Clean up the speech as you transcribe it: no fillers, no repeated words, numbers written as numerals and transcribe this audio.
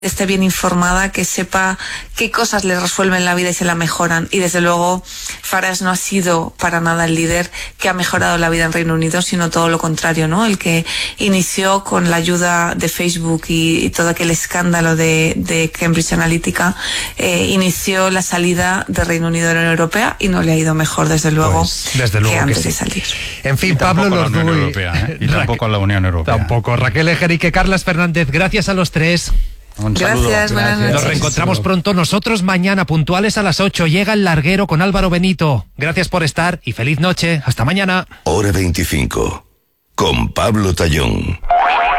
esté bien informada, que sepa qué cosas le resuelven la vida y se la mejoran. Y desde luego Farage no ha sido para nada el líder que ha mejorado la vida en Reino Unido, sino todo lo contrario, ¿no? El que inició con la ayuda de Facebook y todo aquel escándalo de Cambridge Analytica, inició la salida de Reino Unido de la Unión Europea y no le ha ido mejor, desde luego que antes de salir. En fin, Pablo Lorduy. Y tampoco a la Unión Europea. Tampoco. Raquel Ejerique, Carlas Fernández, gracias a los tres. Un saludo. Gracias, buenas noches. Nos reencontramos pronto nosotros mañana, puntuales a las 8. Llega El Larguero con Álvaro Benito. Gracias por estar y feliz noche. Hasta mañana. Hora 25. Con Pablo Tallón.